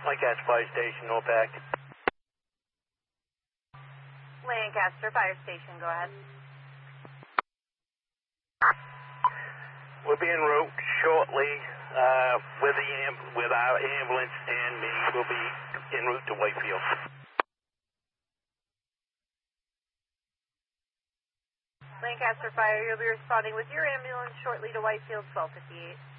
Lancaster Fire Station, NORPAC. Lancaster Fire Station, go ahead. We'll be en route shortly with our ambulance, and me will be en route to Whitefield. Lancaster Fire, you'll be responding with your ambulance shortly to Whitefield 1258.